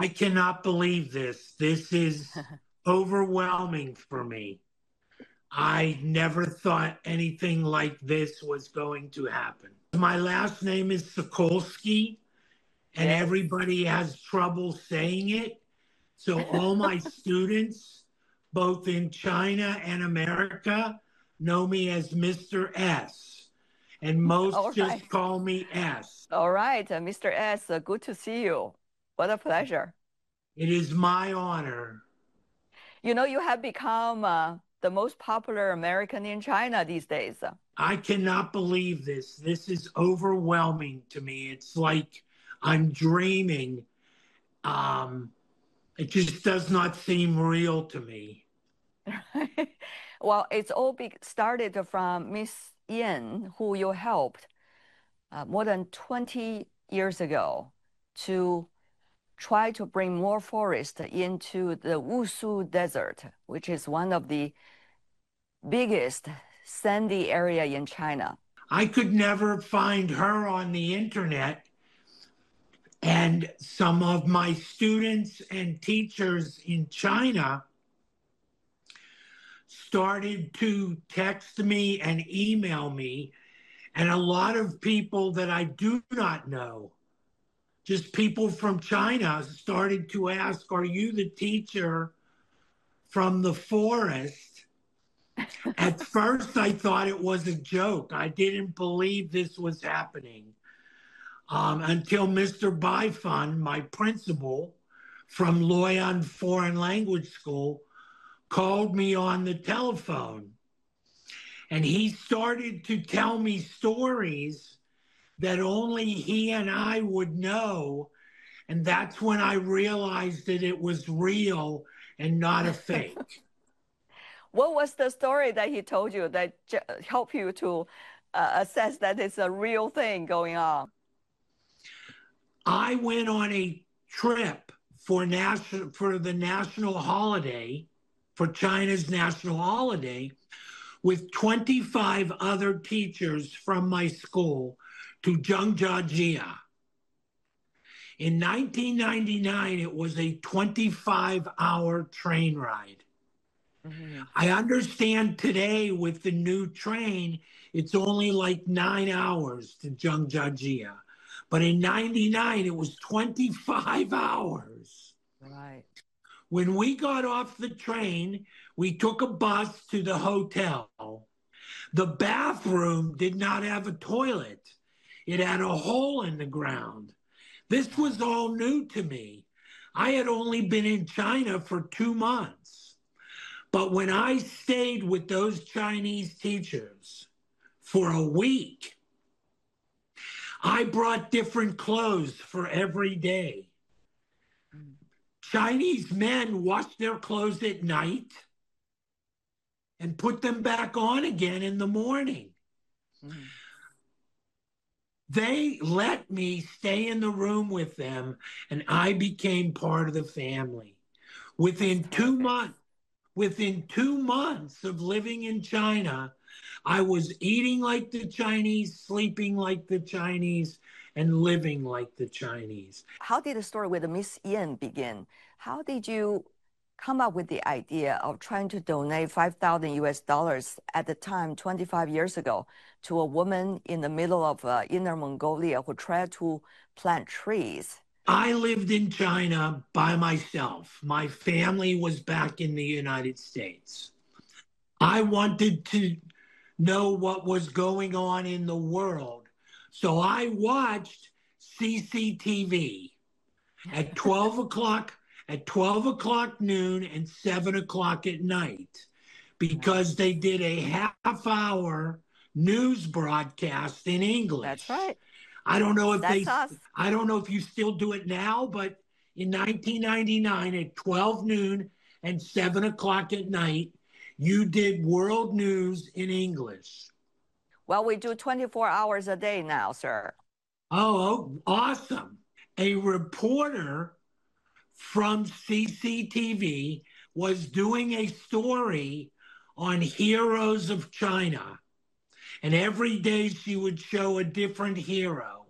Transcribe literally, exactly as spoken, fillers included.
I cannot believe this. This is overwhelming for me. I never thought anything like this was going to happen. My last name is Sokolsky, and Yes. everybody has trouble saying it. So all my students, both in China and America, know me as Mister S, and All most right. just call me S. All right, uh, Mister S, uh, good to see you. What a pleasure. It is my honor. You know, you have become uh, the most popular American in China these days. I cannot believe this. This is overwhelming to me. It's like I'm dreaming. Um, it just does not seem real to me. Well, it's all be started from Miss Yin, who you helped uh, more than twenty years ago to try to bring more forest into the Wusu Desert, which is one of the biggest sandy area in China. I could never find her on the internet. And some of my students and teachers in China started to text me and email me. And a lot of people that I do not know, just people from China, started to ask, are you the teacher from the forest? At first, I thought it was a joke. I didn't believe this was happening um, until Mister Baifun, my principal from Loyang Foreign Language School, called me on the telephone. And he started to tell me stories that only he and I would know. And that's when I realized that it was real and not a fake. What was the story that he told you that helped you to uh, assess that it's a real thing going on? I went on a trip for national for the national holiday, for China's national holiday, with twenty-five other teachers from my school to Zhangjiajie. In nineteen ninety-nine, it was a twenty-five hour train ride. Mm-hmm. I understand today with the new train, it's only like nine hours to Zhangjiajie. But in ninety-nine, it was twenty-five hours. Right. When we got off the train, we took a bus to the hotel. The bathroom did not have a toilet. It had a hole in the ground. This was all new to me. I had only been in China for two months. But when I stayed with those Chinese teachers for a week, I brought different clothes for every day. Mm. Chinese men wash their clothes at night and put them back on again in the morning. Mm. They let me stay in the room with them, and I became part of the family. Within two months, within two months of living in China, I was eating like the Chinese, sleeping like the Chinese, and living like the Chinese. How did the story with Miss Yin begin? How did you come up with the idea of trying to donate five thousand U S dollars at the time, twenty-five years ago, to a woman in the middle of uh, Inner Mongolia who tried to plant trees? I lived in China by myself. My family was back in the United States. I wanted to know what was going on in the world. So I watched C C T V at twelve o'clock, at twelve o'clock noon and seven o'clock at night, because they did a half hour news broadcast in English. That's right. I don't know if That's they, us. I don't know if you still do it now, but in nineteen ninety-nine at twelve noon and seven o'clock at night, you did world news in English. Well, we do twenty-four hours a day now, sir. Oh, awesome. A reporter from C C T V was doing a story on heroes of China. And every day she would show a different hero.